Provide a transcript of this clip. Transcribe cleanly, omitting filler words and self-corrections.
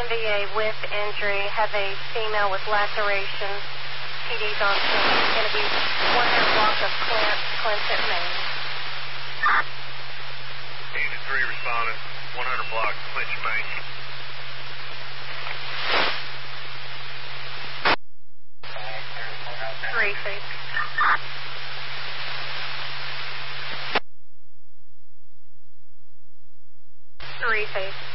NVA with injury, have a female with laceration. TD's on scene. It's going to be 100 block of Clinton, Maine. Unit 3 responding, 100 block, Clinton, Maine. Three feet. Three feet.